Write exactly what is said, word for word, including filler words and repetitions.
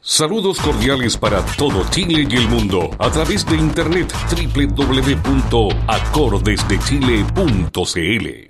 Saludos cordiales para todo Chile y el mundo a través de internet doble u doble u doble u punto acordes de chile punto c l.